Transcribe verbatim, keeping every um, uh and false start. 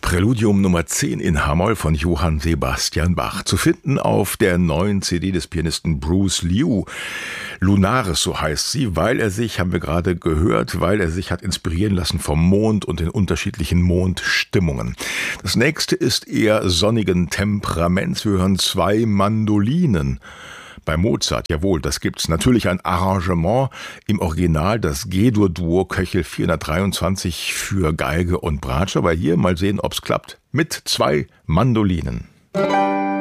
Präludium Nummer zehn in H-Moll von Johann Sebastian Bach. Zu finden auf der neuen C D des Pianisten Bruce Liu. Lunaris, so heißt sie, weil er sich, haben wir gerade gehört, weil er sich hat inspirieren lassen vom Mond und den unterschiedlichen Mondstimmungen. Das nächste ist eher sonnigen Temperaments. Wir hören zwei Mandolinen. Bei Mozart, jawohl, das gibt's. Natürlich ein Arrangement im Original, das G-Dur-Duo Köchel vierhundertdreiundzwanzig für Geige und Bratsche. Aber hier mal sehen, ob's klappt. Mit zwei Mandolinen.